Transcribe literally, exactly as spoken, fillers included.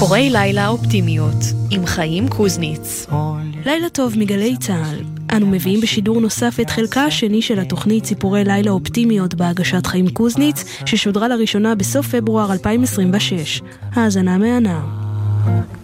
ציפורי לילה אופטימיות עם חיים קוזניץ. לילה טוב מגלי צהל. אנו מביאים בשידור נוסף את חלקה השני של התוכנית ציפורי לילה אופטימיות בהגשת חיים קוזניץ, ששודרה לראשונה בסוף פברואר אלפיים עשרים ושש. האזנה מהנה.